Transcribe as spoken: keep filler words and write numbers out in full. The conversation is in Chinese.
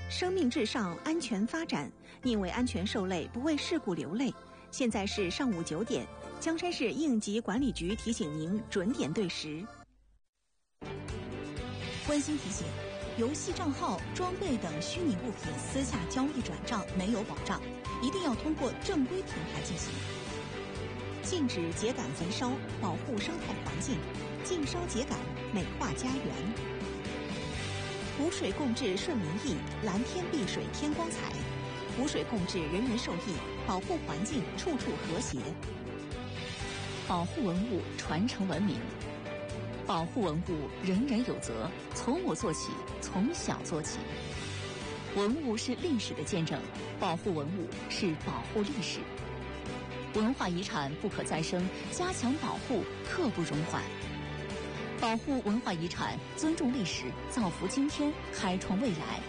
生命至上，安全发展。宁为安全受累，不为事故流泪。现在是上午九点，江山市应急管理局提醒您准点对时。 温馨提醒：游戏账号、装备等虚拟物品私下交易转账没有保障，一定要通过正规平台进行。禁止秸秆焚烧，保护生态环境；禁烧秸秆，美化家园。湖水共治顺民意，蓝天碧水天光彩。湖水共治，人人受益，保护环境，处处和谐。 保护文物，传承文明。保护文物，人人有责，从我做起，从小做起。文物是历史的见证，保护文物是保护历史。文化遗产不可再生，加强保护，刻不容缓。保护文化遗产，尊重历史，造福今天，开创未来。